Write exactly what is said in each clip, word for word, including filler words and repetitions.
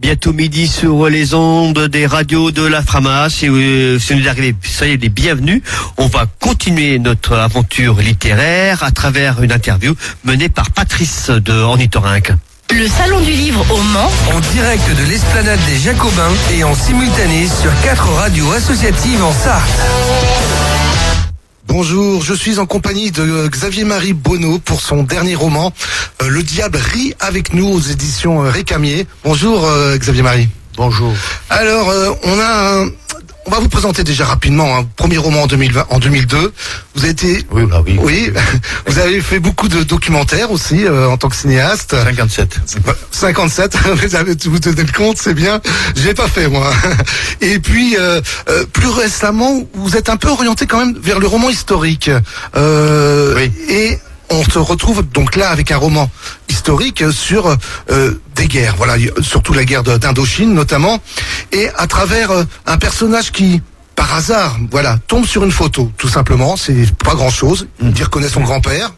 bientôt midi sur les ondes des radios de la Frama. Si vous, si vous arrivez, soyez les bienvenus. On va continuer notre aventure littéraire à travers une interview menée par Patrice de Ornithorynque. Le Salon du Livre au Mans, en direct de l'Esplanade des Jacobins et en simultané sur quatre radios associatives en Sarthe. Bonjour, je suis en compagnie de Xavier-Marie Bonneau pour son dernier roman, euh, Le Diable rit avec nous aux éditions euh, Récamier. Bonjour euh, Xavier-Marie. Bonjour. Alors, euh, on a, un, on va vous présenter déjà rapidement un premier roman en deux mille vingt, en deux mille deux. Vous avez été, oui, bah oui, oui, vous avez fait beaucoup de documentaires aussi euh, en tant que cinéaste. cinquante-sept. cinquante-sept. Vous avez vous tenez le compte, c'est bien. Je l'ai pas fait moi. Et puis euh, euh, plus récemment, vous êtes un peu orienté quand même vers le roman historique. Euh, oui. Et on se retrouve donc là avec un roman historique sur euh, des guerres, voilà, surtout la guerre d'Indochine notamment, et à travers euh, un personnage qui, par hasard, voilà, tombe sur une photo, tout simplement, c'est pas grand-chose, il reconnaît son grand-père,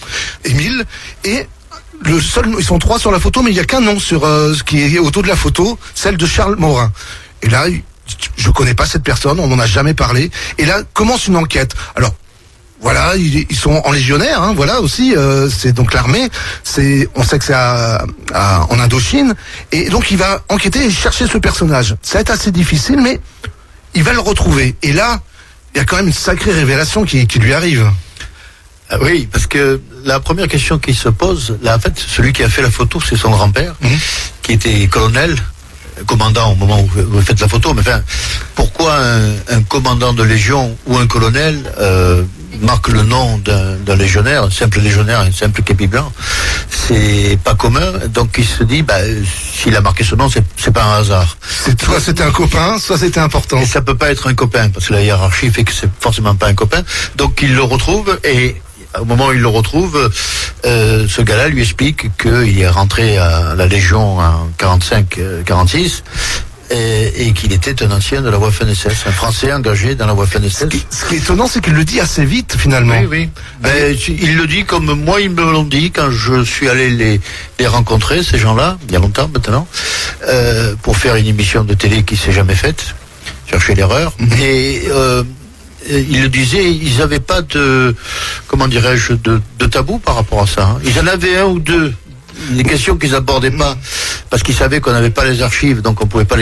Émile, et le seul, ils sont trois sur la photo, mais il y a qu'un nom sur euh, ce qui est au dos de la photo, celle de Charles Morin. Et là, je connais pas cette personne, on m'en a jamais parlé, et là commence une enquête. Alors, voilà, ils, ils sont en légionnaire, hein, voilà aussi, euh, c'est donc l'armée, c'est, on sait que c'est à, à, en Indochine, et donc il va enquêter et chercher ce personnage. Ça va être assez difficile, mais il va le retrouver. Et là, il y a quand même une sacrée révélation qui, qui lui arrive. Ah oui, parce que la première question qui se pose, là, en fait, celui qui a fait la photo, c'est son grand-père, mmh. qui était colonel, commandant au moment où vous faites la photo, mais enfin, pourquoi un, un commandant de légion ou un colonel euh, marque le nom d'un, d'un légionnaire, un simple légionnaire, un simple képi blanc? C'est pas commun, donc il se dit, bah, s'il a marqué ce nom, c'est, c'est pas un hasard. C'est, soit c'était un copain, soit c'était important. Et ça peut pas être un copain, parce que la hiérarchie fait que c'est forcément pas un copain, donc il le retrouve, et au moment où il le retrouve, euh, ce gars-là lui explique qu'il est rentré à la Légion en quarante-cinq quarante-six et, et qu'il était un ancien de la Waffen-S S, un Français engagé dans la Waffen-S S. Ce qui, ce qui est étonnant, c'est qu'il le dit assez vite, finalement. Oui, oui. Ben, il le dit comme moi, ils me l'ont dit quand je suis allé les, les rencontrer, ces gens-là, il y a longtemps maintenant, euh, pour faire une émission de télé qui s'est jamais faite, chercher l'erreur. Mm-hmm. Et... Euh, il le disait, ils n'avaient pas de, comment dirais-je, de, de tabou par rapport à ça. Hein. Ils en avaient un ou deux, des questions qu'ils n'abordaient pas, parce qu'ils savaient qu'on n'avait pas les archives, donc on ne pouvait pas les